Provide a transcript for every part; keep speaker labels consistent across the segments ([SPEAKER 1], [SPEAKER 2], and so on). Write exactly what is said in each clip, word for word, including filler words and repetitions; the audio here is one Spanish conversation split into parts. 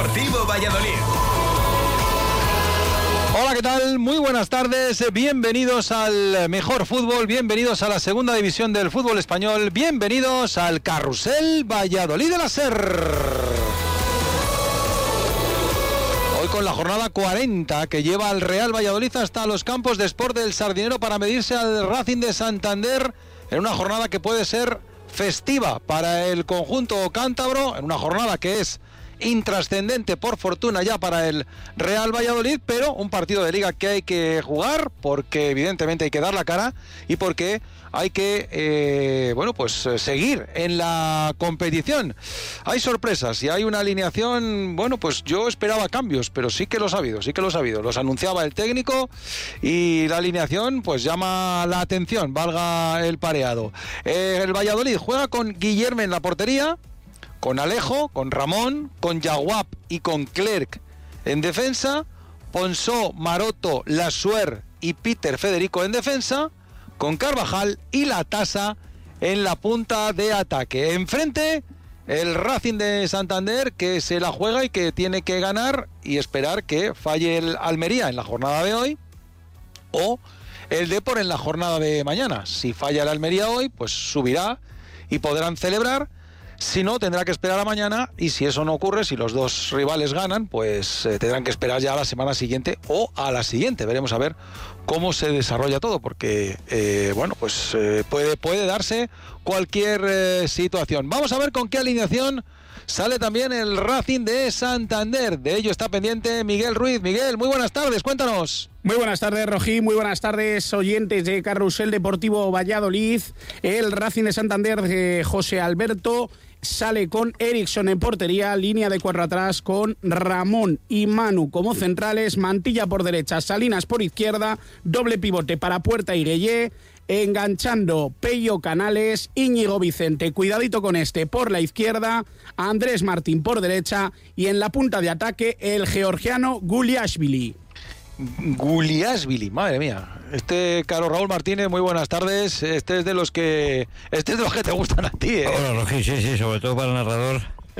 [SPEAKER 1] Deportivo Valladolid.
[SPEAKER 2] Hola, ¿qué tal? Muy buenas tardes, bienvenidos al mejor fútbol, bienvenidos a la segunda división del fútbol español, bienvenidos al Carrusel Valladolid de la SER. Hoy con la jornada cuarenta que lleva al Real Valladolid hasta los campos de Sport del Sardinero para medirse al Racing de Santander en una jornada que puede ser festiva para el conjunto cántabro, en una jornada que es intrascendente por fortuna ya para el Real Valladolid, pero un partido de liga que hay que jugar porque evidentemente hay que dar la cara y porque hay que eh, bueno pues seguir en la competición. Hay sorpresas y hay una alineación, bueno pues yo esperaba cambios, pero sí que los ha habido, sí que los ha habido, los anunciaba el técnico y la alineación pues llama la atención, valga el pareado. Eh, el Valladolid juega con Guillermo en la portería, con Alejo, con Ramón, con Yaguap y con Clerc en defensa, Ponsó, Maroto, Lasuer y Peter Federico en defensa, con Carvajal y Latasa en la punta de ataque. Enfrente, el Racing de Santander, que se la juega y que tiene que ganar y esperar que falle el Almería en la jornada de hoy o el Depor en la jornada de mañana. Si falla el Almería hoy, pues subirá y podrán celebrar. Si no, tendrá que esperar a mañana y si eso no ocurre, si los dos rivales ganan, pues eh, tendrán que esperar ya a la semana siguiente o a la siguiente. Veremos a ver cómo se desarrolla todo, porque, eh, bueno, pues eh, puede, puede darse cualquier eh, situación. Vamos a ver con qué alineación sale también el Racing de Santander. De ello está pendiente Miguel Ruiz. Miguel, muy buenas tardes, cuéntanos.
[SPEAKER 3] Muy buenas tardes, Rojí, muy buenas tardes, oyentes de Carrusel Deportivo Valladolid. El Racing de Santander de José Alberto sale con Erickson en portería, línea de cuatro atrás con Ramón y Manu como centrales, Mantilla por derecha, Salinas por izquierda, doble pivote para Puerta y Gueye, enganchando Pello Canales, Íñigo Vicente, cuidadito con este por la izquierda, Andrés Martín por derecha y en la punta de ataque el georgiano Guliashvili.
[SPEAKER 2] Guliashvili, madre mía. Este Carlos Raúl Martínez, muy buenas tardes. Este es de los que este es de los que te gustan a ti, ¿eh?
[SPEAKER 4] Hola, Rojí, sí, sí, sobre todo para el narrador.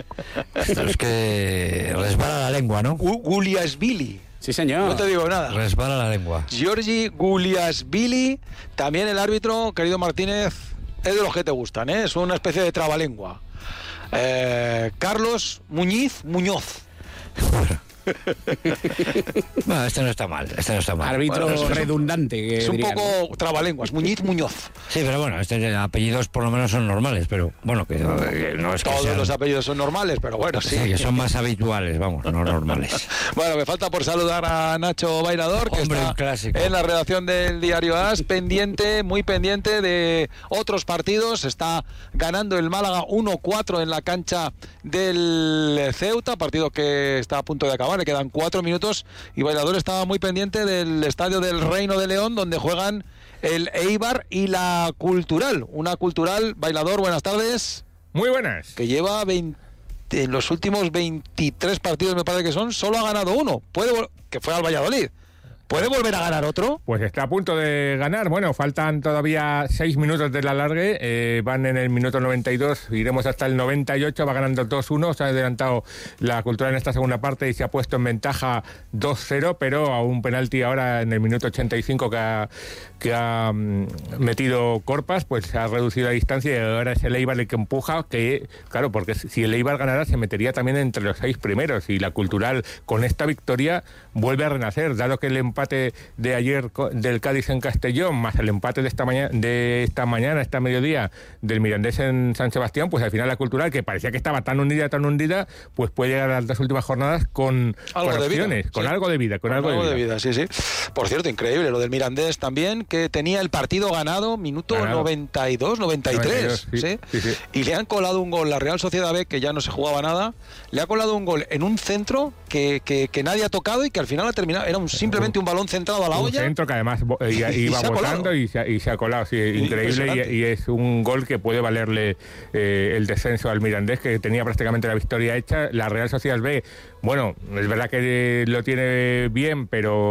[SPEAKER 4] Es que resbala la lengua, ¿no?
[SPEAKER 2] Guliashvili.
[SPEAKER 3] Sí, señor.
[SPEAKER 2] No te digo nada.
[SPEAKER 4] Resbala la lengua.
[SPEAKER 2] Giorgi Guliashvili, también el árbitro, querido Martínez, es de los que te gustan, ¿eh? Es una especie de trabalengua. Eh, Carlos Muñiz Muñoz.
[SPEAKER 4] Bueno, este no está mal, este no está mal.
[SPEAKER 3] Árbitro
[SPEAKER 4] bueno, es
[SPEAKER 3] redundante. Que
[SPEAKER 2] es un
[SPEAKER 3] dirían,
[SPEAKER 2] poco ¿no? trabalenguas, Muñiz Muñoz.
[SPEAKER 4] Sí, pero bueno, estos apellidos por lo menos son normales, pero bueno, que no, que no es que
[SPEAKER 2] Todos
[SPEAKER 4] sean...
[SPEAKER 2] los apellidos son normales, pero bueno, sí.
[SPEAKER 4] Sí, que son más habituales, vamos, no normales.
[SPEAKER 2] Bueno, me falta por saludar a Nacho Bailador, que
[SPEAKER 4] Hombre,
[SPEAKER 2] está
[SPEAKER 4] un clásico.
[SPEAKER 2] en la redacción del Diario A S, pendiente, muy pendiente de otros partidos. Está ganando el Málaga uno cuatro en la cancha del Ceuta, partido que está a punto de acabar, le quedan cuatro minutos. Y Bailador estaba muy pendiente del estadio del Reino de León, donde juegan el Eibar y la Cultural. Una Cultural, Bailador, buenas tardes.
[SPEAKER 5] Muy buenas.
[SPEAKER 2] Que lleva veinte, en los últimos veintitrés partidos, me parece que son, solo ha ganado uno. Puede, que fue al Valladolid. ¿Puede volver a ganar otro?
[SPEAKER 5] Pues está a punto de ganar. Bueno, faltan todavía seis minutos del alargue. Eh, van en el minuto noventa y dos, iremos hasta el noventa y ocho. Va ganando dos uno. Se ha adelantado la Cultura en esta segunda parte y se ha puesto en ventaja dos cero, pero a un penalti ahora en el minuto ochenta y cinco que ha, que ha um, metido Corpas, pues se ha reducido la distancia y ahora es el Eibar el que empuja. Que, claro, porque si el Eibar ganara se metería también entre los seis primeros y la Cultural con esta victoria vuelve a renacer, dado que el empate de ayer del Cádiz en Castellón más el empate de esta mañana de esta mañana, esta mediodía del Mirandés en San Sebastián, pues al final la Cultural, que parecía que estaba tan hundida, tan hundida, pues puede llegar a las dos últimas jornadas con,
[SPEAKER 2] algo
[SPEAKER 5] con
[SPEAKER 2] de
[SPEAKER 5] opciones,
[SPEAKER 2] vida,
[SPEAKER 5] con
[SPEAKER 2] sí.
[SPEAKER 5] algo de vida, con,
[SPEAKER 2] con
[SPEAKER 5] algo,
[SPEAKER 2] algo
[SPEAKER 5] de, vida.
[SPEAKER 2] de vida. Sí, sí. Por cierto, increíble lo del Mirandés también, que tenía el partido ganado, minuto ganado. noventa y dos, noventa y tres,
[SPEAKER 5] noventa y dos,
[SPEAKER 2] ¿sí?
[SPEAKER 5] Sí, sí, sí.
[SPEAKER 2] Y le han colado un gol, la Real Sociedad B, que ya no se jugaba nada, le ha colado un gol en un centro que, que, que nadie ha tocado y que al final ha terminado, era un, simplemente un balón centrado a la
[SPEAKER 5] un
[SPEAKER 2] olla.
[SPEAKER 5] centro que además iba,
[SPEAKER 2] y
[SPEAKER 5] iba
[SPEAKER 2] se
[SPEAKER 5] botando y se, y se ha colado, sí, increíble, y, y es un gol que puede valerle eh, el descenso al Mirandés, que tenía prácticamente la victoria hecha. La Real Sociedad B, bueno, es verdad que lo tiene bien, pero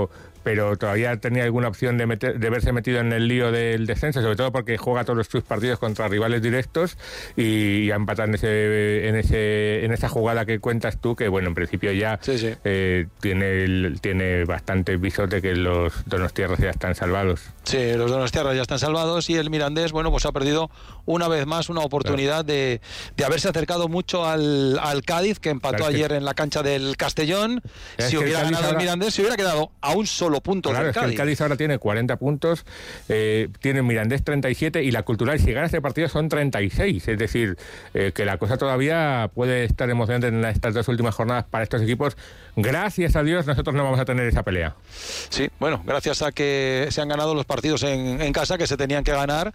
[SPEAKER 5] pero todavía tenía alguna opción de, meter, de verse metido en el lío del descenso, sobre todo porque juega todos sus partidos contra rivales directos y, y ha empatado en, ese, en, ese, en esa jugada que cuentas tú, que bueno, en principio ya
[SPEAKER 2] sí, sí.
[SPEAKER 5] Eh, tiene, el, tiene bastante visos de que los donostiarras ya están salvados.
[SPEAKER 2] Sí, los donostiarras ya están salvados y el Mirandés, bueno, pues ha perdido una vez más una oportunidad claro. de, de haberse acercado mucho al, al Cádiz, que empató claro, ayer que... en la cancha del Castellón. Es si hubiera ganado ahora... el Mirandés, se hubiera quedado a un solo punto
[SPEAKER 5] claro,
[SPEAKER 2] del Cádiz.
[SPEAKER 5] Es que el Cádiz ahora tiene cuarenta puntos, eh, tiene el Mirandés treinta y siete y la Cultural, si gana este partido, son treinta y seis. Es decir, eh, que la cosa todavía puede estar emocionante en estas dos últimas jornadas para estos equipos. Gracias a Dios, nosotros no vamos a tener esa pelea.
[SPEAKER 2] Sí, bueno, gracias a que se han ganado los partidos en, en casa, que se tenían que ganar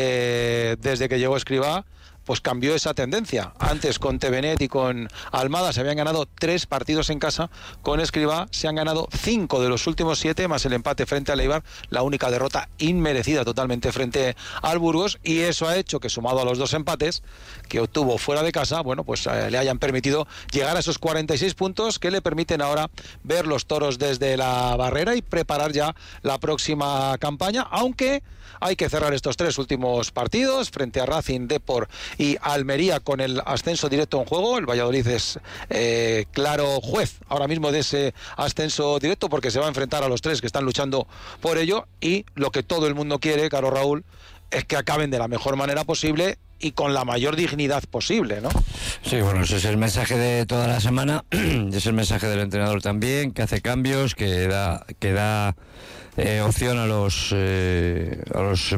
[SPEAKER 2] eh, desde que llegó Escribá, pues cambió esa tendencia. Antes con Tevenet y con Almada se habían ganado tres partidos en casa, con Escribá se han ganado cinco de los últimos siete, más el empate frente al Eibar, la única derrota inmerecida totalmente frente al Burgos, y eso ha hecho que, sumado a los dos empates que obtuvo fuera de casa, bueno, pues eh, le hayan permitido llegar a esos cuarenta y seis puntos que le permiten ahora ver los toros desde la barrera y preparar ya la próxima campaña, aunque hay que cerrar estos tres últimos partidos frente a Racing, Depor y Almería con el ascenso directo en juego. El Valladolid es eh, claro juez ahora mismo de ese ascenso directo, porque se va a enfrentar a los tres que están luchando por ello, y lo que todo el mundo quiere, Carlos Raúl, es que acaben de la mejor manera posible y con la mayor dignidad posible, ¿no?
[SPEAKER 4] Sí, bueno, ese es el mensaje de toda la semana, es el mensaje del entrenador también, que hace cambios, que da, que da eh, opción a los eh, a los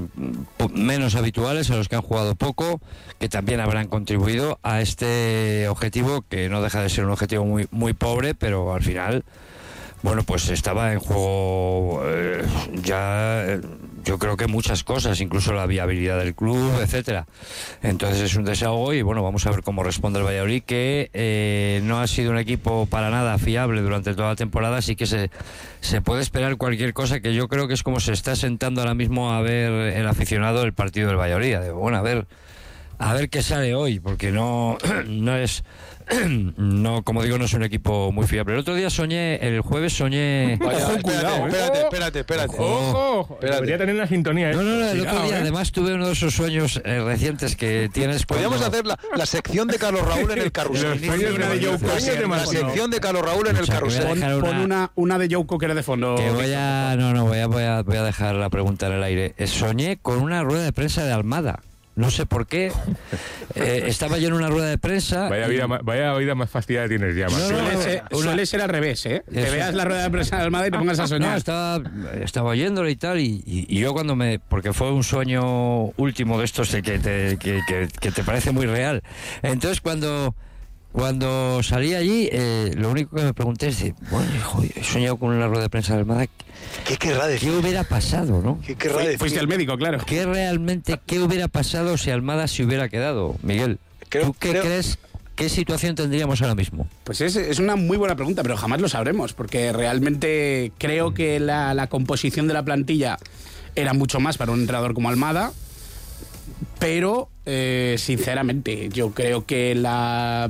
[SPEAKER 4] menos habituales, a los que han jugado poco, que también habrán contribuido a este objetivo, que no deja de ser un objetivo muy, muy pobre, pero al final, bueno, pues estaba en juego eh, ya... Eh, yo creo que muchas cosas, incluso la viabilidad del club, etcétera. Entonces es un desahogo y bueno, vamos a ver cómo responde el Valladolid, que eh, no ha sido un equipo para nada fiable durante toda la temporada, así que se, se puede esperar cualquier cosa, que yo creo que es como se está sentando ahora mismo a ver el aficionado el partido del Valladolid. Bueno, a ver, a ver qué sale hoy, porque no, no es... No, como digo, no es un equipo muy fiable. El otro día soñé, el jueves soñé...
[SPEAKER 2] Vaya, Ojo, cuidado, espérate, espérate, espérate.
[SPEAKER 5] Ojo, ojo. Debería tener una sintonía, ¿eh?
[SPEAKER 4] No, no, no, el
[SPEAKER 5] cuidado,
[SPEAKER 4] otro día,
[SPEAKER 5] ¿eh?
[SPEAKER 4] Además tuve uno de esos sueños eh, recientes que tienes...
[SPEAKER 2] Podríamos
[SPEAKER 4] cuando...
[SPEAKER 2] hacer la, la sección de Carlos Raúl en el carrusel. La sección de Carlos Raúl en el carrusel.
[SPEAKER 3] Pon,
[SPEAKER 2] una...
[SPEAKER 3] pon una, una de Joe Cocker de fondo.
[SPEAKER 4] Que voy a... No, no, voy a, voy a, voy a dejar la pregunta en el aire. Soñé con una rueda de prensa de Almada. No sé por qué. Eh, estaba yo en una rueda de prensa.
[SPEAKER 5] Vaya vida, y... vaya vida más fastidiada tienes ya,
[SPEAKER 3] no, no, suele, no, ser, una... suele ser al revés, ¿eh? Eso. Que veas la rueda de prensa de Almada y te pongas a soñar.
[SPEAKER 4] No, estaba, estaba oyéndolo y tal, y, y, y yo cuando me... Porque fue un sueño último de estos que te, que, que, que te parece muy real. Entonces cuando... Cuando salí allí, eh, lo único que me pregunté es, bueno, hijo, he soñado con una rueda de prensa de Almada.
[SPEAKER 2] ¿Qué querrá decir?
[SPEAKER 4] ¿Qué hubiera pasado, no?
[SPEAKER 2] ¿Qué querrá decir?
[SPEAKER 3] Fuiste al médico, claro.
[SPEAKER 4] ¿Qué realmente, qué hubiera pasado si Almada se hubiera quedado, Miguel?
[SPEAKER 2] Creo,
[SPEAKER 4] ¿Tú qué
[SPEAKER 2] creo...
[SPEAKER 4] crees? ¿Qué situación tendríamos ahora mismo?
[SPEAKER 3] Pues es, es una muy buena pregunta, pero jamás lo sabremos, porque realmente creo que la, la composición de la plantilla era mucho más para un entrenador como Almada. Pero, eh, sinceramente, yo creo que la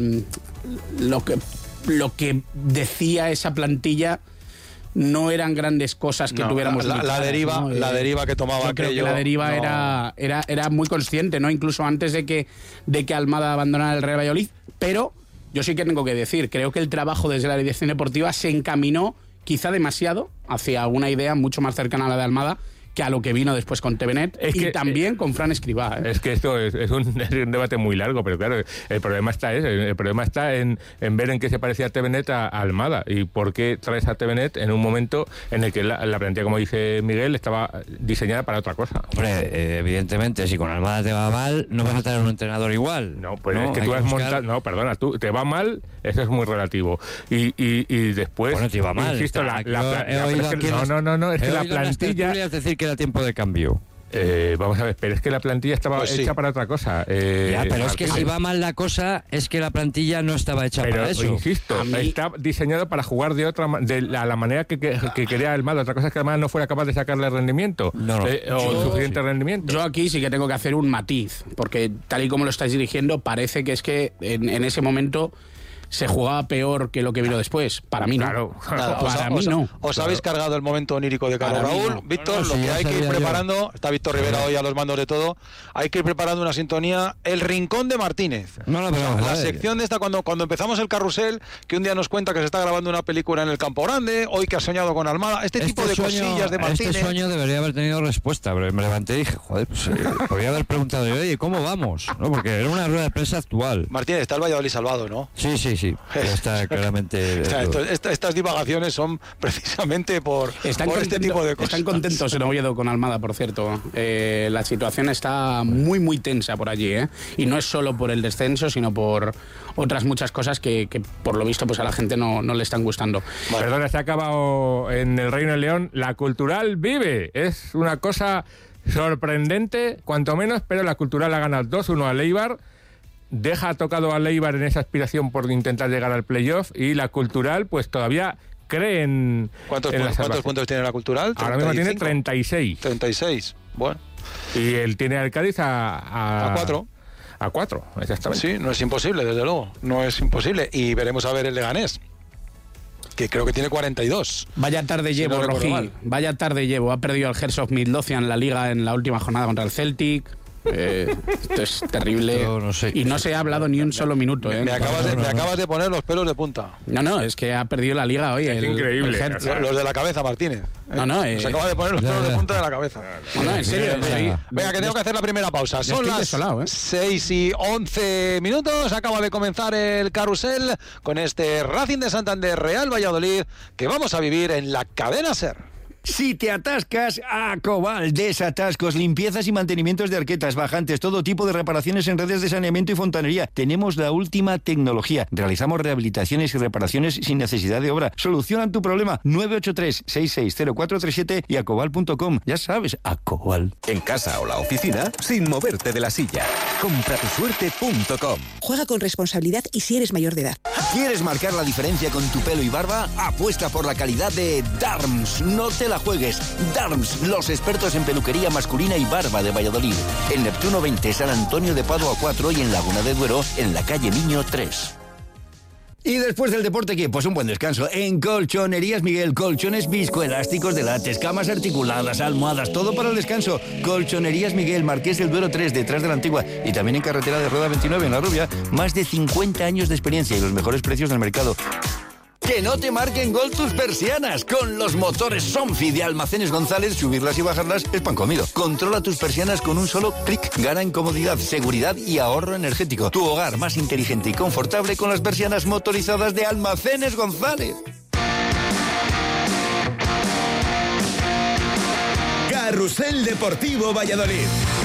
[SPEAKER 3] lo que lo que decía esa plantilla no eran grandes cosas que no, tuviéramos.
[SPEAKER 2] La, la, la deriva, ¿no? la deriva que tomaba
[SPEAKER 3] yo creo
[SPEAKER 2] aquello.
[SPEAKER 3] Que la deriva
[SPEAKER 2] no.
[SPEAKER 3] era, era, era muy consciente, ¿no? Incluso antes de que, de que Almada abandonara el Real Valladolid. Pero yo sí que tengo que decir, creo que el trabajo desde la dirección deportiva se encaminó quizá demasiado hacia una idea mucho más cercana a la de Almada que a lo que vino después con Tevenet es y que, también eh, con Fran Escribá. ¿eh?
[SPEAKER 5] Es que esto es, es, un, es un debate muy largo, pero claro, el problema está, es, el problema está en, en ver en qué se parecía Tevenet a, a Almada y por qué traes a Tevenet en un momento en el que la, la plantilla, como dice Miguel, estaba diseñada para otra cosa.
[SPEAKER 4] Hombre, eh, evidentemente, si con Almada te va mal, no vas a tener un entrenador igual.
[SPEAKER 5] No, pues
[SPEAKER 4] ¿no?
[SPEAKER 5] es que
[SPEAKER 4] Hay
[SPEAKER 5] tú
[SPEAKER 4] que
[SPEAKER 5] has
[SPEAKER 4] buscar...
[SPEAKER 5] montado... No, perdona, tú te va mal, eso es muy relativo. Y, y, y después...
[SPEAKER 4] Bueno, te iba mal.
[SPEAKER 5] Insisto,
[SPEAKER 4] está,
[SPEAKER 5] la, la, la,
[SPEAKER 4] la,
[SPEAKER 5] la, no, no, no, no, es que la plantilla...
[SPEAKER 4] Es decir que era tiempo de cambio.
[SPEAKER 5] Eh, vamos a ver, pero es que la plantilla estaba
[SPEAKER 2] pues
[SPEAKER 5] hecha
[SPEAKER 2] sí.
[SPEAKER 5] para otra cosa. Eh,
[SPEAKER 4] ya, pero es que si va mal la cosa, es que la plantilla no estaba hecha
[SPEAKER 5] pero,
[SPEAKER 4] para eso.
[SPEAKER 5] Insisto, mí... está diseñado para jugar de otra de la, la manera que, que, que quería Almada. Otra cosa es que Almada no fuera capaz de sacarle rendimiento
[SPEAKER 4] no, no.
[SPEAKER 5] Eh, o
[SPEAKER 3] yo,
[SPEAKER 5] suficiente sí. rendimiento.
[SPEAKER 3] Yo aquí sí que tengo que hacer un matiz, porque tal y como lo estáis dirigiendo, parece que es que en, en ese momento se jugaba peor que lo que vino después. Para mí no.
[SPEAKER 5] Claro.
[SPEAKER 2] Nada,
[SPEAKER 3] Para
[SPEAKER 2] os,
[SPEAKER 3] mí
[SPEAKER 2] os,
[SPEAKER 3] no.
[SPEAKER 2] Os
[SPEAKER 3] Claro.
[SPEAKER 2] habéis cargado el momento onírico de Carlos
[SPEAKER 3] Para mí
[SPEAKER 2] Raúl.
[SPEAKER 3] no.
[SPEAKER 2] Víctor,
[SPEAKER 4] No, no,
[SPEAKER 2] lo
[SPEAKER 4] sí,
[SPEAKER 2] que
[SPEAKER 4] ya
[SPEAKER 2] hay que ir
[SPEAKER 4] sabía yo.
[SPEAKER 2] preparando, está Víctor Rivera hoy a los mandos de todo, hay que ir preparando una sintonía, el Rincón de Martínez.
[SPEAKER 4] No, no, pero,
[SPEAKER 2] La
[SPEAKER 4] a ver.
[SPEAKER 2] sección de esta, cuando, cuando empezamos el carrusel, que un día nos cuenta que se está grabando una película en el Campo Grande, hoy que ha soñado con Almada, este, tipo de
[SPEAKER 4] sueño,
[SPEAKER 2] cosillas de Martínez.
[SPEAKER 4] Este sueño debería haber tenido respuesta, pero me levanté y dije, joder, pues eh, podría haber preguntado yo, oye, ¿cómo vamos? ¿No? Porque era una rueda de prensa actual.
[SPEAKER 2] Martínez, está el Valladolid salvado, ¿no?
[SPEAKER 4] Sí, sí, sí. Pero está claramente.
[SPEAKER 2] O sea, esto- esta- estas divagaciones son precisamente por,
[SPEAKER 3] Están,
[SPEAKER 2] por este
[SPEAKER 3] contento-
[SPEAKER 2] tipo de cosas.
[SPEAKER 3] están contentos en Oviedo con Almada, por cierto. Eh, la situación está muy, muy tensa por allí, ¿eh? Y no es solo por el descenso, sino por otras muchas cosas que, que por lo visto, pues a la gente no, no le están gustando.
[SPEAKER 2] Vale.
[SPEAKER 5] Perdona, se ha acabado en el Reino de León. La Cultural vive. Es una cosa sorprendente, cuanto menos, pero la Cultural ha ganado dos uno a Leibar. Deja tocado a Leibar en esa aspiración por intentar llegar al playoff. Y la Cultural, pues todavía cree en.
[SPEAKER 2] ¿Cuántos,
[SPEAKER 5] en la
[SPEAKER 2] pu- ¿Cuántos
[SPEAKER 5] salvación.
[SPEAKER 2] puntos tiene la Cultural?
[SPEAKER 5] Ahora mismo tiene treinta y seis.
[SPEAKER 2] treinta y seis. Bueno,
[SPEAKER 5] Y él tiene al Cádiz a. A,
[SPEAKER 2] a cuatro.
[SPEAKER 5] A cuatro, exactamente.
[SPEAKER 2] Sí, no es imposible, desde luego. No es imposible. Y veremos a ver el Leganés, que creo que tiene cuarenta y dos.
[SPEAKER 3] Vaya tarde
[SPEAKER 2] Si
[SPEAKER 3] llevo,
[SPEAKER 2] no recuerdo
[SPEAKER 3] Rojí.
[SPEAKER 2] mal.
[SPEAKER 3] Vaya tarde llevo. Ha perdido el Herzog Midlothian la liga en la última jornada contra el Celtic. Eh, esto es terrible.
[SPEAKER 4] Yo no sé.
[SPEAKER 3] Y no se ha hablado ni un solo minuto. ¿eh?
[SPEAKER 2] Me acabas, de, me acabas de poner los pelos de punta.
[SPEAKER 3] No, no, es que ha perdido la liga hoy.
[SPEAKER 5] Es
[SPEAKER 3] el,
[SPEAKER 5] increíble.
[SPEAKER 3] el Herzog.
[SPEAKER 2] Los de la cabeza, Martínez. ¿eh?
[SPEAKER 3] No, no, eh.
[SPEAKER 2] Se acaba de poner los
[SPEAKER 4] Ya,
[SPEAKER 2] pelos de
[SPEAKER 4] ya.
[SPEAKER 2] punta de la cabeza.
[SPEAKER 3] No, no, en serio.
[SPEAKER 4] Ya, ya.
[SPEAKER 3] sí.
[SPEAKER 2] Venga, que tengo que hacer la primera pausa.
[SPEAKER 3] Ya
[SPEAKER 2] Son
[SPEAKER 3] estoy
[SPEAKER 2] las
[SPEAKER 3] desolado, ¿eh?
[SPEAKER 2] seis y once minutos. Acaba de comenzar el carrusel con este Racing de Santander Real Valladolid que vamos a vivir en la cadena SER.
[SPEAKER 1] Si te atascas, Acobal, desatascos, limpiezas y mantenimientos de arquetas, bajantes, todo tipo de reparaciones en redes de saneamiento y fontanería. Tenemos la última tecnología. Realizamos rehabilitaciones y reparaciones sin necesidad de obra. Solucionan tu problema. nueve ocho tres, seis seis cero cuatro tres siete y acobal punto com. Ya sabes, Acobal.
[SPEAKER 6] En casa o la oficina, sin moverte de la silla. compra tu suerte punto com.
[SPEAKER 7] Juega con responsabilidad y si eres mayor de edad.
[SPEAKER 1] ¿Quieres marcar la diferencia con tu pelo y barba? Apuesta por la calidad de Darms. No te la juegues. Darms, los expertos en peluquería masculina y barba de Valladolid. En Neptuno veinte, San Antonio de Padua cuatro y en Laguna de Duero, en la calle Miño tres. Y después del deporte, ¿qué? Pues un buen descanso. En Colchonerías Miguel, colchones viscoelásticos de látex, camas articuladas, almohadas, todo para el descanso. Colchonerías Miguel, Marqués del Duero tres, detrás de la Antigua. Y también en carretera de Rueda veintinueve, en La Rubia. Más de cincuenta años de experiencia y los mejores precios del mercado. Que no te marquen gol tus persianas. Con los motores Sonfi de Almacenes González, subirlas y bajarlas es pan comido. Controla tus persianas con un solo clic. Gana en comodidad, seguridad y ahorro energético. Tu hogar más inteligente y confortable con las persianas motorizadas de Almacenes González.
[SPEAKER 6] Carrusel Deportivo Valladolid.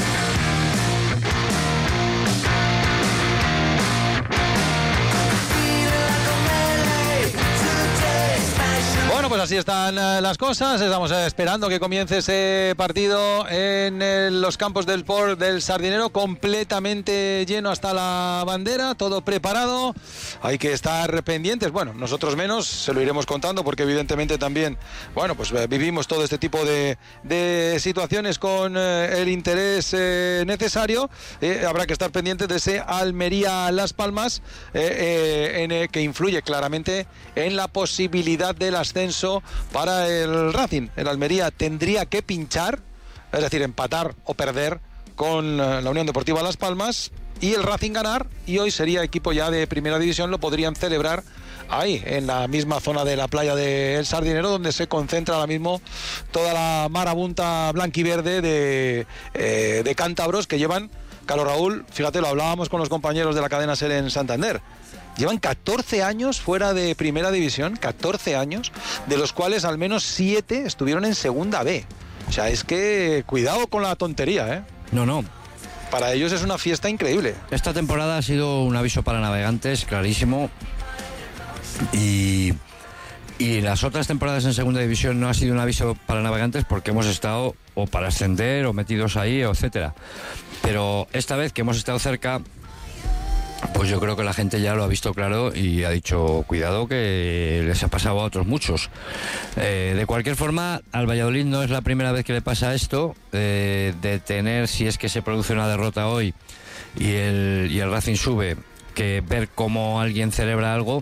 [SPEAKER 2] Bueno, pues así están eh, las cosas. Estamos eh, esperando que comience ese partido en eh, los campos del Port del Sardinero, completamente lleno hasta la bandera, todo preparado. Hay que estar pendientes. Bueno, nosotros menos, se lo iremos contando porque evidentemente también, bueno, pues eh, vivimos todo este tipo de, de situaciones con eh, el interés eh, necesario. Eh, habrá que estar pendientes de ese Almería Las Palmas, eh, eh, en, eh, que influye claramente en la posibilidad del ascenso para el Racing. El Almería tendría que pinchar, es decir, empatar o perder con la Unión Deportiva Las Palmas y el Racing ganar, y hoy sería equipo ya de primera división, lo podrían celebrar ahí, en la misma zona de la playa del Sardinero, donde se concentra ahora mismo toda la marabunta blanquiverde de, eh, de cántabros que llevan, Carlos Raúl, fíjate, lo hablábamos con los compañeros de la cadena SER en Santander. Llevan catorce años fuera de primera división, catorce años, de los cuales al menos siete estuvieron en segunda B. O sea, es que cuidado con la tontería, ¿eh?
[SPEAKER 4] No, no.
[SPEAKER 2] Para ellos es una fiesta increíble.
[SPEAKER 4] Esta temporada ha sido un aviso para navegantes, clarísimo. Y, y las otras temporadas en segunda división no ha sido un aviso para navegantes porque hemos estado o para ascender o metidos ahí, etcétera. Pero esta vez que hemos estado cerca, pues yo creo que la gente ya lo ha visto claro y ha dicho, cuidado que les ha pasado a otros muchos. Eh, de cualquier forma, al Valladolid no es la primera vez que le pasa esto, eh, de tener, si es que se produce una derrota hoy y el, y el Racing sube, que ver cómo alguien celebra algo.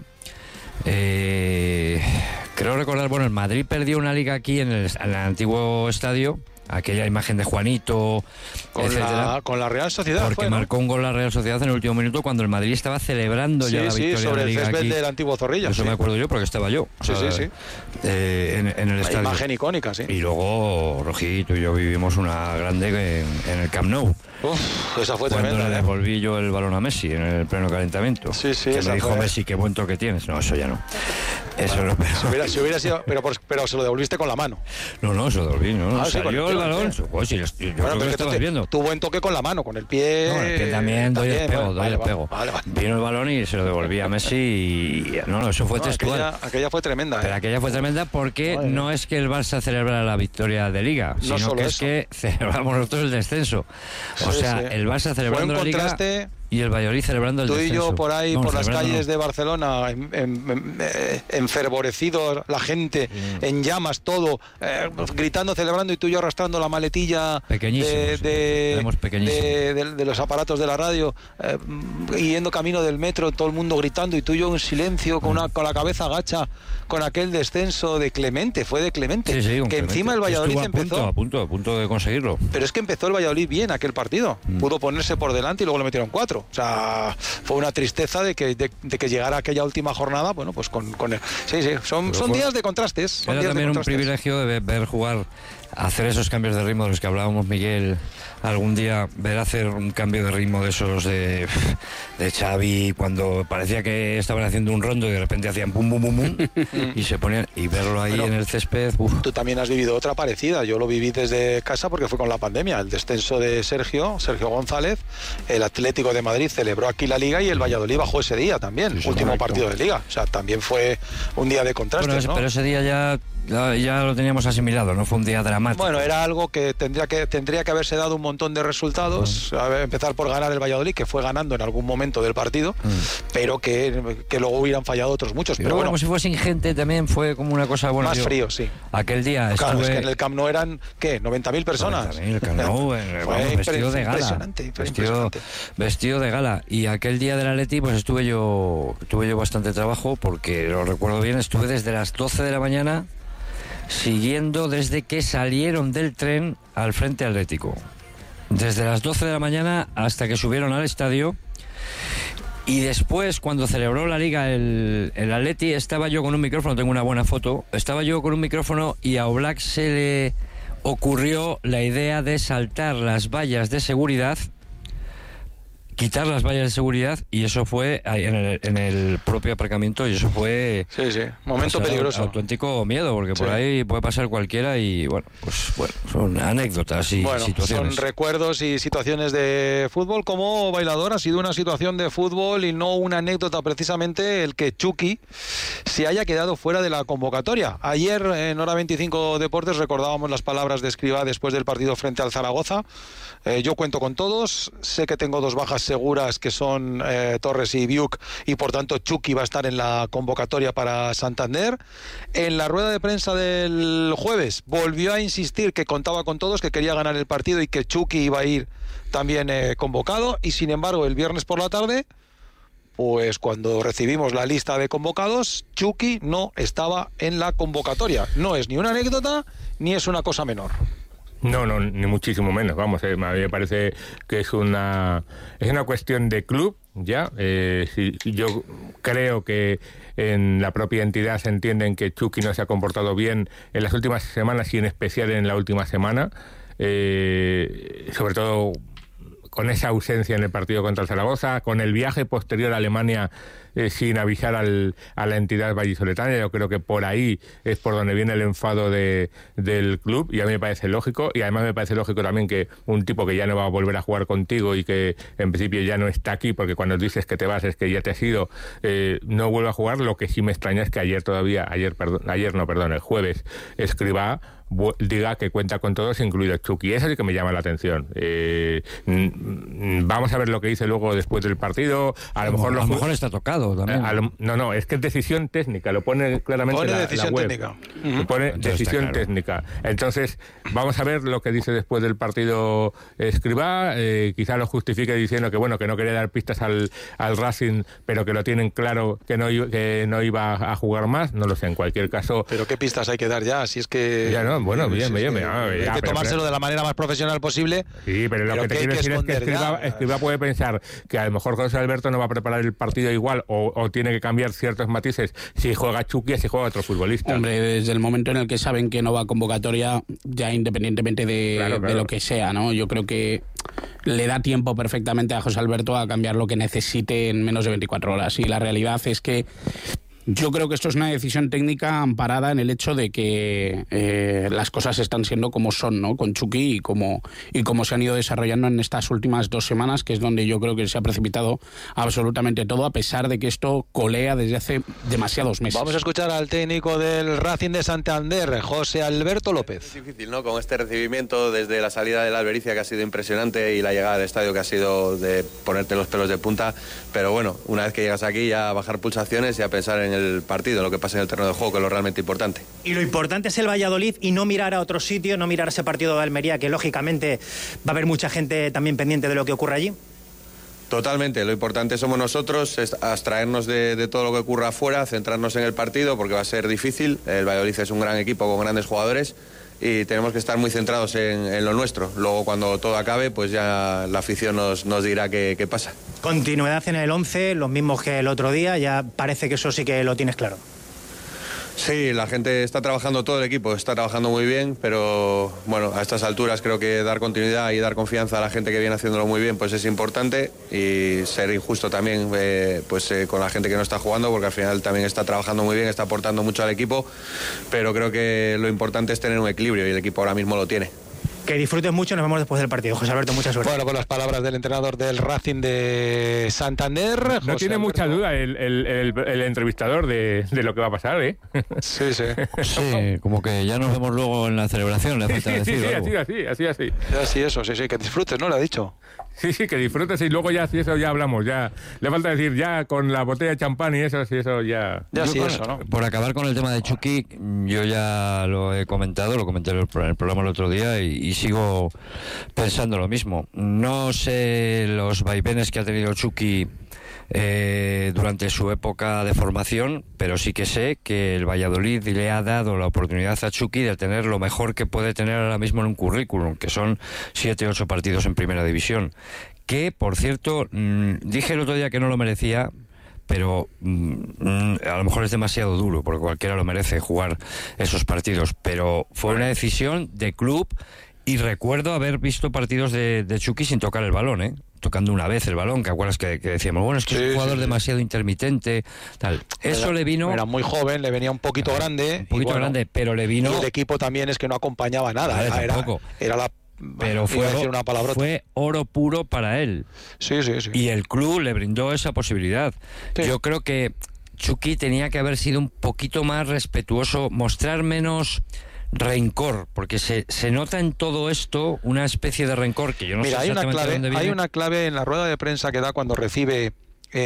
[SPEAKER 4] Eh, creo recordar, bueno, el Madrid perdió una liga aquí en el, en el antiguo estadio, aquella imagen de Juanito,
[SPEAKER 2] con,
[SPEAKER 4] etcétera,
[SPEAKER 2] la, con la Real Sociedad.
[SPEAKER 4] Porque
[SPEAKER 2] fue, ¿no?
[SPEAKER 4] marcó un gol la Real Sociedad en el último minuto cuando el Madrid estaba celebrando
[SPEAKER 2] sí,
[SPEAKER 4] ya la
[SPEAKER 2] sí,
[SPEAKER 4] victoria
[SPEAKER 2] sobre
[SPEAKER 4] de la Liga
[SPEAKER 2] el césped
[SPEAKER 4] aquí.
[SPEAKER 2] del antiguo Zorrilla.
[SPEAKER 4] Eso
[SPEAKER 2] sí.
[SPEAKER 4] me acuerdo yo porque estaba yo. O
[SPEAKER 2] sí,
[SPEAKER 4] sea,
[SPEAKER 2] sí, sí.
[SPEAKER 4] Eh, en, en el
[SPEAKER 2] La
[SPEAKER 4] estadio.
[SPEAKER 2] imagen icónica, sí.
[SPEAKER 4] Y luego Rojito y yo vivimos una grande en, en el Camp Nou.
[SPEAKER 2] Uf, esa fue
[SPEAKER 4] Cuando
[SPEAKER 2] tremenda.
[SPEAKER 4] le
[SPEAKER 2] ¿eh?
[SPEAKER 4] devolví yo el balón a Messi en el pleno calentamiento.
[SPEAKER 2] Sí, sí,
[SPEAKER 4] que
[SPEAKER 2] esa
[SPEAKER 4] me dijo
[SPEAKER 2] fue.
[SPEAKER 4] Messi, qué buen toque tienes. No, eso ya no. Eso
[SPEAKER 2] Bueno,
[SPEAKER 4] no, pero...
[SPEAKER 2] si, hubiera, si hubiera sido, pero, por- pero se lo devolviste con la mano.
[SPEAKER 4] No, no, eso lo devolví, ¿no?
[SPEAKER 2] Ah, sí, con
[SPEAKER 4] Salió
[SPEAKER 2] el
[SPEAKER 4] el
[SPEAKER 2] pie,
[SPEAKER 4] balón.
[SPEAKER 2] ¿eh?
[SPEAKER 4] Pues sí, yo
[SPEAKER 2] Bueno,
[SPEAKER 4] creo
[SPEAKER 2] pero
[SPEAKER 4] que lo
[SPEAKER 2] que
[SPEAKER 4] estabas
[SPEAKER 2] tú-
[SPEAKER 4] viendo.
[SPEAKER 2] tu buen toque con la mano, con el pie.
[SPEAKER 4] No, es que también doy el
[SPEAKER 2] también,
[SPEAKER 4] pego,
[SPEAKER 2] bueno,
[SPEAKER 4] doy
[SPEAKER 2] vale,
[SPEAKER 4] el
[SPEAKER 2] vale,
[SPEAKER 4] pego.
[SPEAKER 2] vale, vale.
[SPEAKER 4] Vino el balón y se lo devolví a Messi y... No, no, eso fue
[SPEAKER 2] No,
[SPEAKER 4] textual.
[SPEAKER 2] aquella, aquella fue tremenda.
[SPEAKER 4] Pero
[SPEAKER 2] ¿eh?
[SPEAKER 4] aquella fue tremenda porque
[SPEAKER 2] Madre
[SPEAKER 4] no es que el Barça celebrara la victoria de Liga,
[SPEAKER 2] No
[SPEAKER 4] sino
[SPEAKER 2] solo
[SPEAKER 4] que es
[SPEAKER 2] eso.
[SPEAKER 4] que celebramos nosotros el descenso. O
[SPEAKER 2] Sí,
[SPEAKER 4] sea,
[SPEAKER 2] sí.
[SPEAKER 4] el Barça
[SPEAKER 2] Fue un
[SPEAKER 4] celebrando la Liga
[SPEAKER 2] contraste.
[SPEAKER 4] y el Valladolid celebrando el
[SPEAKER 2] Tú y
[SPEAKER 4] descenso.
[SPEAKER 2] yo por ahí,
[SPEAKER 4] Vamos,
[SPEAKER 2] por las
[SPEAKER 4] celebrando
[SPEAKER 2] calles
[SPEAKER 4] no.
[SPEAKER 2] de Barcelona, en, en- en- eh, enfervorecidos, la gente,
[SPEAKER 4] Mm.
[SPEAKER 2] en llamas, todo, eh, gritando, celebrando, y tú y yo arrastrando la maletilla de,
[SPEAKER 4] Pequeñísimos,
[SPEAKER 2] de,
[SPEAKER 4] éramos pequeñísimos.
[SPEAKER 2] de- de- de los aparatos de la radio, eh, yendo camino del metro, todo el mundo gritando, y tú y yo en silencio, con, una, con la cabeza agacha, con aquel descenso de Clemente, fue de Clemente,
[SPEAKER 4] Sí, sí, un
[SPEAKER 2] que
[SPEAKER 4] Clemente.
[SPEAKER 2] encima el Valladolid
[SPEAKER 4] Estuvo a punto,
[SPEAKER 2] empezó...
[SPEAKER 4] a punto, a punto de conseguirlo.
[SPEAKER 2] Pero es que empezó el Valladolid bien aquel partido.
[SPEAKER 4] Mm.
[SPEAKER 2] Pudo ponerse por delante y luego le metieron cuatro. O sea, fue una tristeza de que, de, de que llegara aquella última jornada, bueno, pues con, con el... Sí, sí, son,
[SPEAKER 4] Pero
[SPEAKER 2] son
[SPEAKER 4] fue-
[SPEAKER 2] días de contrastes. Son
[SPEAKER 4] Era
[SPEAKER 2] días
[SPEAKER 4] también
[SPEAKER 2] de
[SPEAKER 4] un
[SPEAKER 2] contrastes.
[SPEAKER 4] privilegio de ver, ver jugar, hacer esos cambios de ritmo de los que hablábamos, Miguel, algún día, ver hacer un cambio de ritmo de esos de, de Xavi, cuando parecía que estaban haciendo un rondo y de repente hacían pum, pum, pum, pum, y se ponían, y verlo ahí
[SPEAKER 2] Pero-
[SPEAKER 4] en el césped, uf.
[SPEAKER 2] Tú también has vivido otra parecida. Yo lo viví desde casa porque fue con la pandemia. El descenso de Sergio, Sergio González. El Atlético de Madrid celebró aquí la Liga y el Valladolid bajó ese día también.
[SPEAKER 4] Sí, sí,
[SPEAKER 2] último
[SPEAKER 4] correcto.
[SPEAKER 2] partido de Liga. O sea, también fue un día de contrastes,
[SPEAKER 4] Bueno, ese-
[SPEAKER 2] ¿no?
[SPEAKER 4] pero ese día ya, ya, ya lo teníamos asimilado, no fue un día dramático.
[SPEAKER 2] Bueno, era algo que tendría que tendría que haberse dado un montón de resultados. A ver, empezar por ganar el Valladolid, que fue ganando en algún momento del partido, pero que, que luego hubieran fallado otros muchos.
[SPEAKER 4] Pero
[SPEAKER 2] Pero
[SPEAKER 4] bueno,
[SPEAKER 2] bueno,
[SPEAKER 4] como si fue sin gente también, fue como una cosa buena.
[SPEAKER 2] más
[SPEAKER 4] digo,
[SPEAKER 2] frío, sí.
[SPEAKER 4] Aquel día
[SPEAKER 2] Claro,
[SPEAKER 4] estuve...
[SPEAKER 2] es que en el Camp Nou eran, ¿qué? noventa mil personas.
[SPEAKER 4] noventa mil, el Camp Nou, eh,
[SPEAKER 2] Fue
[SPEAKER 4] vamos, vestido
[SPEAKER 2] impre-
[SPEAKER 4] de gala.
[SPEAKER 2] impresionante, fue
[SPEAKER 4] Vestido,
[SPEAKER 2] impresionante.
[SPEAKER 4] vestido de gala. Y aquel día del Atleti, pues estuve yo, tuve yo bastante trabajo, porque lo recuerdo bien, estuve desde las doce de la mañana siguiendo desde que salieron del tren al Frente Atlético. Desde las doce de la mañana hasta que subieron al estadio. Y después, cuando celebró la Liga el, el Atleti, estaba yo con un micrófono, tengo una buena foto, estaba yo con un micrófono y a Oblak se le ocurrió la idea de saltar las vallas de seguridad, quitar las vallas de seguridad, y eso fue ahí en el, en el propio aparcamiento, y eso fue...
[SPEAKER 2] Sí, sí, momento
[SPEAKER 4] o sea,
[SPEAKER 2] peligroso.
[SPEAKER 4] auténtico miedo, porque por
[SPEAKER 2] Sí.
[SPEAKER 4] ahí puede pasar cualquiera y bueno, pues bueno, son anécdotas y
[SPEAKER 2] Bueno,
[SPEAKER 4] situaciones.
[SPEAKER 2] son recuerdos y situaciones de fútbol. Como bailador ha sido una situación de fútbol y no una anécdota, precisamente el que Chucky se haya quedado fuera de la convocatoria. Ayer en Hora veinticinco Deportes recordábamos las palabras de Escribá después del partido frente al Zaragoza. Eh, yo cuento con todos, sé que tengo dos bajas seguras que son eh, Torres y Biuk, y por tanto Chucky va a estar en la convocatoria para Santander. En la rueda de prensa del jueves volvió a insistir que contaba con todos, que quería ganar el partido y que Chucky iba a ir también eh, convocado, y sin embargo el viernes por la tarde, pues cuando recibimos la lista de convocados, Chucky no estaba en la convocatoria. No es ni una anécdota ni es una cosa menor.
[SPEAKER 5] No, no, ni muchísimo menos. Vamos, eh, a mí me parece que es una es una cuestión de club, ya. Eh, si, si yo creo que en la propia entidad se entienden que Chucky no se ha comportado bien en las últimas semanas y en especial en la última semana, eh, sobre todo con esa ausencia en el partido contra el Zaragoza, con el viaje posterior a Alemania eh, sin avisar al, a la entidad vallisoletana. Yo creo que por ahí es por donde viene el enfado de, del club, y a mí me parece lógico, y además me parece lógico también que un tipo que ya no va a volver a jugar contigo y que en principio ya no está aquí, porque cuando dices que te vas es que ya te has ido, eh, no vuelva a jugar. Lo que sí me extraña es que ayer todavía, ayer, perdón, ayer no, perdón, el jueves, Escribá diga que cuenta con todos, incluido Chucky. Eso sí que me llama la atención. Eh, vamos a ver lo que dice luego después del partido. A lo mejor,
[SPEAKER 4] a
[SPEAKER 5] lo
[SPEAKER 4] lo mejor está tocado también.
[SPEAKER 5] a lo, no, no, es que es decisión técnica, lo pone claramente
[SPEAKER 2] Pone
[SPEAKER 5] la,
[SPEAKER 2] decisión
[SPEAKER 5] la web.
[SPEAKER 2] técnica.
[SPEAKER 5] Uh-huh. Se pone Entonces, decisión claro. técnica. Entonces, vamos a ver lo que dice después del partido Escribá. Eh, quizá lo justifique diciendo que bueno, que no quería dar pistas al, al Racing, pero que lo tienen claro que no, que no iba a jugar más. No lo sé, en cualquier caso.
[SPEAKER 2] Pero qué pistas hay que dar ya, si es que.
[SPEAKER 5] Ya no, bueno, bien, sí, bien, bien.
[SPEAKER 2] Ya, hay
[SPEAKER 5] ya,
[SPEAKER 2] que
[SPEAKER 5] pero,
[SPEAKER 2] tomárselo
[SPEAKER 5] pero,
[SPEAKER 2] de la manera más profesional posible.
[SPEAKER 5] Sí, pero, pero lo que te quiero decir es que Escribá, Escribá puede pensar que a lo mejor José Alberto no va a preparar el partido igual o, o tiene que cambiar ciertos matices si juega Chucky y si juega otro futbolista.
[SPEAKER 3] Hombre, desde el momento en el que saben que no va a convocatoria, ya independientemente de, claro, claro. de lo que sea, ¿no? Yo creo que le da tiempo perfectamente a José Alberto a cambiar lo que necesite en menos de veinticuatro horas. Y la realidad es que yo creo que esto es una decisión técnica amparada en el hecho de que eh, las cosas están siendo como son, ¿no? Con Chucky y como, y como se han ido desarrollando en estas últimas dos semanas, que es donde yo creo que se ha precipitado absolutamente todo, a pesar de que esto colea desde hace demasiados meses.
[SPEAKER 2] Vamos a escuchar al técnico del Racing de Santander, José Alberto López.
[SPEAKER 8] Es difícil, ¿no? Con este recibimiento desde la salida de la Albericia, que ha sido impresionante, y la llegada al estadio, que ha sido de ponerte los pelos de punta. Pero bueno, una vez que llegas aquí, ya a bajar pulsaciones y a pensar en el partido, lo que pasa en el terreno de juego, que es lo realmente importante.
[SPEAKER 9] Y lo importante es el Valladolid y no mirar a otro sitio, no mirar ese partido de Almería, que lógicamente va a haber mucha gente también pendiente de lo que ocurra allí.
[SPEAKER 8] Totalmente, lo importante somos nosotros, es abstraernos de, de todo lo que ocurra afuera, centrarnos en el partido, porque va a ser difícil. El Valladolid es un gran equipo con grandes jugadores y tenemos que estar muy centrados en, en lo nuestro. Luego, cuando todo acabe, pues ya la afición nos, nos dirá qué, qué pasa.
[SPEAKER 9] Continuidad en el once, los mismos que el otro día, ya parece que eso sí que lo tienes claro.
[SPEAKER 8] Sí, la gente está trabajando, todo el equipo está trabajando muy bien, pero bueno, a estas alturas creo que dar continuidad y dar confianza a la gente que viene haciéndolo muy bien pues es importante, y ser injusto también eh, pues eh, con la gente que no está jugando, porque al final también está trabajando muy bien, está aportando mucho al equipo, pero creo que lo importante es tener un equilibrio y el equipo ahora mismo lo tiene.
[SPEAKER 9] Que disfrutes mucho, nos vemos después del partido. José Alberto, mucha suerte.
[SPEAKER 2] Bueno, con las palabras del entrenador del Racing de Santander.
[SPEAKER 5] No
[SPEAKER 2] José
[SPEAKER 5] tiene
[SPEAKER 2] Alberto.
[SPEAKER 5] mucha duda el, el, el, el entrevistador de, de lo que va a pasar, ¿eh?
[SPEAKER 2] Sí, sí.
[SPEAKER 4] Sí, como que ya nos vemos luego en la celebración, le falta
[SPEAKER 5] sí,
[SPEAKER 4] decir
[SPEAKER 5] sí, sí,
[SPEAKER 4] algo.
[SPEAKER 5] así, así, así, así.
[SPEAKER 2] Así, eso, sí, sí, que disfrutes, ¿no? Le ha dicho.
[SPEAKER 5] Sí, sí, que disfrutes y luego ya, si eso ya hablamos, ya. Le falta decir, ya con la botella de champán y eso, si eso ya...
[SPEAKER 2] Ya sí,
[SPEAKER 4] por,
[SPEAKER 2] eso, ¿no?
[SPEAKER 4] Por acabar con el tema de Chucky, yo ya lo he comentado, lo comenté en el programa el otro día y, y sigo pensando lo mismo. No sé los vaivenes que ha tenido Chucky eh, durante su época de formación, pero sí que sé que el Valladolid le ha dado la oportunidad a Chucky de tener lo mejor que puede tener ahora mismo en un currículum, que son siete, ocho partidos en primera división. Que, por cierto, mmm, dije el otro día que no lo merecía, pero mmm, a lo mejor es demasiado duro, porque cualquiera lo merece jugar esos partidos, pero fue una decisión de club. Y recuerdo haber visto partidos de, de Chucky sin tocar el balón, ¿eh? Tocando una vez el balón, que acuerdas que, que decíamos, bueno, es que sí, es un jugador sí, sí. demasiado intermitente, tal. Eso
[SPEAKER 2] era,
[SPEAKER 4] le vino...
[SPEAKER 2] Era muy joven, le venía un poquito era, grande.
[SPEAKER 4] Un poquito bueno, grande, pero le vino...
[SPEAKER 2] Y el equipo también es que no acompañaba nada.
[SPEAKER 4] Vale,
[SPEAKER 2] era,
[SPEAKER 4] tampoco.
[SPEAKER 2] Era la...
[SPEAKER 4] Pero fue, una fue oro puro para él.
[SPEAKER 2] Sí, sí, sí.
[SPEAKER 4] Y el club le brindó esa posibilidad. Sí. Yo creo que Chucky tenía que haber sido un poquito más respetuoso, mostrar menos... rencor, porque se, se nota en todo esto una especie de rencor que yo no
[SPEAKER 2] Mira,
[SPEAKER 4] sé
[SPEAKER 2] hay
[SPEAKER 4] exactamente
[SPEAKER 2] una clave,
[SPEAKER 4] de dónde viene.
[SPEAKER 2] Hay una clave en la rueda de prensa que da cuando recibe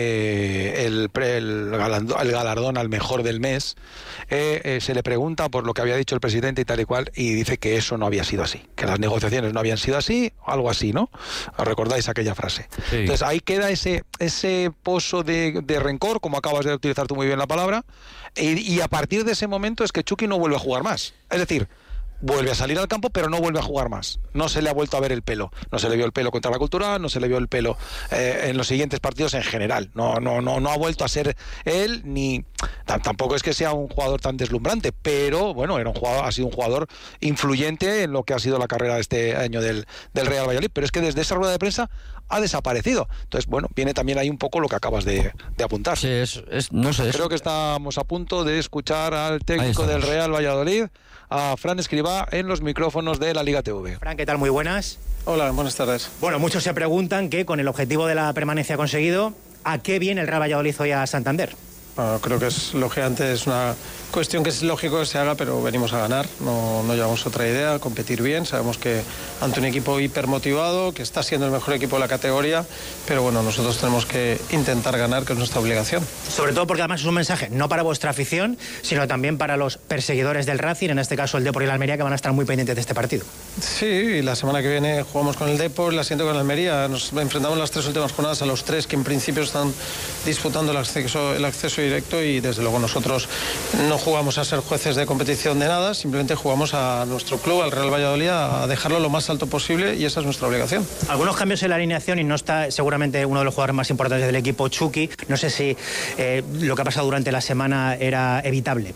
[SPEAKER 2] eh, el, el, galardón, el galardón al mejor del mes. Eh, eh, se le pregunta por lo que había dicho el presidente y tal y cual, y dice que eso no había sido así, que las negociaciones no habían sido así, algo así, ¿no? ¿Recordáis aquella frase? Sí. Entonces ahí queda ese, ese pozo de, de rencor, como acabas de utilizar tú muy bien la palabra, y, y a partir de ese momento es que Chucky no vuelve a jugar más. Es decir, vuelve a salir al campo, pero no vuelve a jugar más. No se le ha vuelto a ver el pelo. No se le vio el pelo contra la Cultural, no se le vio el pelo eh, en los siguientes partidos en general. No, no, no, no ha vuelto a ser él, ni tampoco es que sea un jugador tan deslumbrante, pero bueno, era un jugador, ha sido un jugador influyente en lo que ha sido la carrera de este año del, del Real Valladolid. Pero es que desde esa rueda de prensa ha desaparecido. Entonces, bueno, viene también ahí un poco lo que acabas de, de apuntar.
[SPEAKER 4] Sí, es, es, no sé.
[SPEAKER 2] Creo
[SPEAKER 4] es...
[SPEAKER 2] que estamos a punto de escuchar al técnico del Real Valladolid, a Fran Escribá, en los micrófonos de la Liga T V.
[SPEAKER 9] Fran, ¿qué tal? Muy buenas.
[SPEAKER 10] Hola, buenas tardes.
[SPEAKER 9] Bueno, muchos se preguntan que con el objetivo de la permanencia conseguido, ¿a qué viene el Real Valladolid hoy a Santander?
[SPEAKER 10] Bueno, creo que es lógicamente es una cuestión que es lógico que se haga, pero venimos a ganar, no, no llevamos otra idea, a competir bien. Sabemos que ante un equipo hipermotivado, que está siendo el mejor equipo de la categoría, pero bueno, nosotros tenemos que intentar ganar, que es nuestra obligación.
[SPEAKER 9] Sobre todo porque además es un mensaje no para vuestra afición, sino también para los perseguidores del Racing, en este caso el Depor y el Almería, que van a estar muy pendientes de este partido.
[SPEAKER 10] Sí, y la semana que viene jugamos con el Depor, la siguiente con el Almería. Nos enfrentamos las tres últimas jornadas a los tres que en principio están disputando el acceso, el acceso directo, y desde luego nosotros no jugamos a ser jueces de competición de nada, simplemente jugamos a nuestro club, al Real Valladolid, a dejarlo lo más alto posible, y esa es nuestra obligación.
[SPEAKER 9] Algunos cambios en la alineación y no está seguramente uno de los jugadores más importantes del equipo, Chucky. No sé si eh, lo que ha pasado durante la semana era evitable.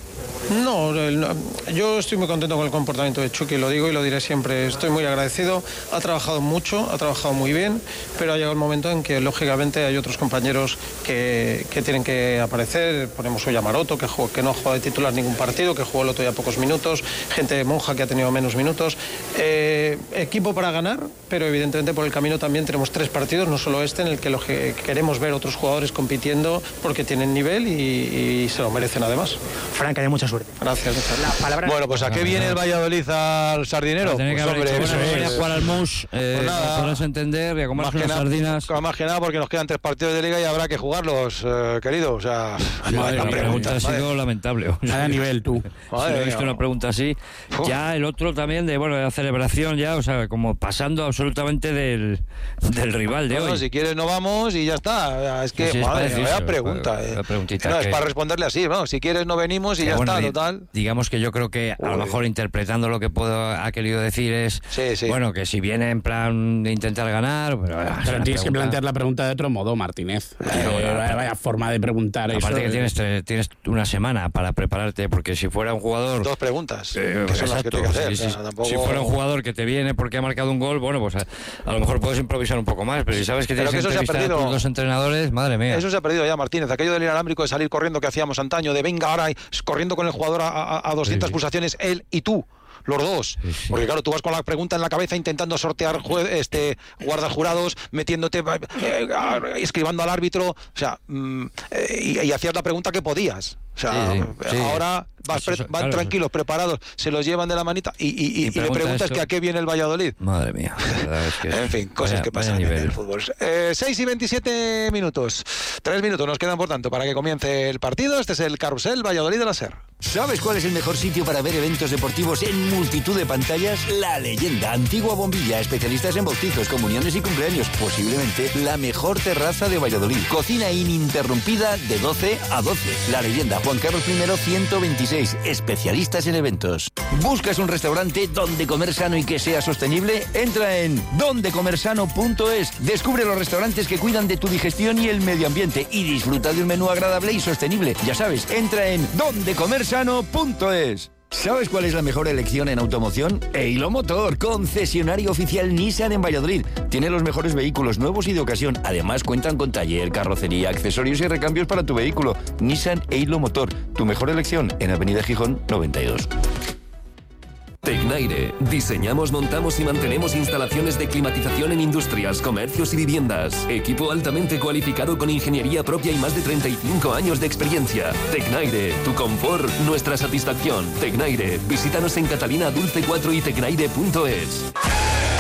[SPEAKER 10] No, yo estoy muy contento con el comportamiento de Chucky, lo digo y lo diré siempre. Estoy muy agradecido, ha trabajado mucho, ha trabajado muy bien, pero ha llegado el momento en que lógicamente hay otros compañeros que, que tienen que aparecer. Ponemos hoy a Maroto, que, jugó, que no ha jugado de titular ningún partido, que jugó el otro día pocos minutos, gente de Monja que ha tenido menos minutos. Eh, equipo para ganar, pero evidentemente por el camino también tenemos tres partidos, no solo este, en el que, lo que queremos ver otros jugadores compitiendo porque tienen nivel y, y se lo merecen además.
[SPEAKER 9] Franca, de mucha suerte.
[SPEAKER 10] Gracias.
[SPEAKER 2] Palabra... Bueno, pues ¿a qué viene el Valladolid al Sardinero?
[SPEAKER 4] Pues
[SPEAKER 2] hombre,
[SPEAKER 4] que
[SPEAKER 2] eso
[SPEAKER 4] venir
[SPEAKER 2] es.
[SPEAKER 4] a jugar al Mus, eh,
[SPEAKER 2] pues nada,
[SPEAKER 4] podrás entender y a comerse unas sardinas.
[SPEAKER 2] Más que nada porque nos quedan tres partidos de liga y habrá que jugarlos, eh, querido. O sea,
[SPEAKER 4] madre, la pregunta, pregunta ha sido lamentable.
[SPEAKER 3] A nivel tú.
[SPEAKER 4] Si no he visto una pregunta así. Uf. Ya el otro también de, bueno, de la celebración ya, o sea, como pasando absolutamente del, del rival de
[SPEAKER 2] no,
[SPEAKER 4] hoy.
[SPEAKER 2] No, si quieres no vamos y ya está. Es que, sí, sí, madre, es vaya pregunta. Eh.
[SPEAKER 4] preguntita
[SPEAKER 2] no,
[SPEAKER 4] que...
[SPEAKER 2] es para responderle así, ¿no? Si quieres no venimos y
[SPEAKER 4] que,
[SPEAKER 2] ya
[SPEAKER 4] bueno,
[SPEAKER 2] está, total.
[SPEAKER 4] Digamos que yo creo que a lo mejor interpretando lo que puedo, ha querido decir es,
[SPEAKER 2] sí, sí.
[SPEAKER 4] bueno, que si viene en plan de intentar ganar... Pero,
[SPEAKER 3] pero tienes pregunta... que plantear la pregunta de otro modo, Martínez. Eh, vaya, vaya forma de preguntar
[SPEAKER 4] aparte
[SPEAKER 3] eso.
[SPEAKER 4] Aparte que tienes, tienes una semana para prepararte, porque si fuera un jugador...
[SPEAKER 2] Dos preguntas,
[SPEAKER 4] eh,
[SPEAKER 2] que son las que tengo que hacer.
[SPEAKER 4] Sí, sí.
[SPEAKER 2] O sea, tampoco...
[SPEAKER 4] Si fuera un jugador que te viene porque ha marcado un gol, bueno, pues a, a lo mejor puedes improvisar un poco más, pero si sabes que tienes que entrevistar a tus dos entrenadores, madre mía.
[SPEAKER 2] Eso se ha perdido ya, Martínez. Aquello del inalámbrico de salir corriendo que hacíamos antaño, de venga ahora corriendo con el jugador a, a, a doscientas sí, sí. pulsaciones, él y tú. Los dos, sí, sí. Porque claro, tú vas con la pregunta en la cabeza intentando sortear este guardas jurados, metiéndote, eh, escribando al árbitro, o sea, mm, eh, y, y hacías la pregunta que podías. O sea, sí, sí, ahora vas pre- van claro, tranquilos, preparados, se los llevan de la manita y, y, y, y le preguntas esto... que a qué viene el Valladolid.
[SPEAKER 4] Madre mía. Es que
[SPEAKER 2] en fin, cosas vaya, que pasan en el fútbol. Eh, seis y veintisiete minutos. Tres minutos nos quedan, por tanto, para que comience el partido. Este es el Carrusel Valladolid de la SER.
[SPEAKER 1] ¿Sabes cuál es el mejor sitio para ver eventos deportivos en multitud de pantallas? La Leyenda, antigua bombilla, especialistas en bautizos, comuniones y cumpleaños. Posiblemente la mejor terraza de Valladolid. Cocina ininterrumpida de doce a doce. La Leyenda, Juan Carlos primero, ciento veintiséis. Especialistas en eventos. ¿Buscas un restaurante donde comer sano y que sea sostenible? Entra en donde comer sano punto es. Descubre los restaurantes que cuidan de tu digestión y el medio ambiente y disfruta de un menú agradable y sostenible. Ya sabes, entra en donde comer sano punto es. ¿Sabes cuál es la mejor elección en automoción? Eilo Motor, concesionario oficial Nissan en Valladolid. Tiene los mejores vehículos nuevos y de ocasión. Además cuentan con taller, carrocería, accesorios y recambios para tu vehículo. Nissan Eilo Motor, tu mejor elección en Avenida Gijón noventa y dos.
[SPEAKER 11] Tecnaire. Diseñamos, montamos y mantenemos instalaciones de climatización en industrias, comercios y viviendas. Equipo altamente cualificado con ingeniería propia y más de treinta y cinco años de experiencia. Tecnaire. Tu confort, nuestra satisfacción. Tecnaire. Visítanos en Catalina Dulce cuatro y tecnaire punto es.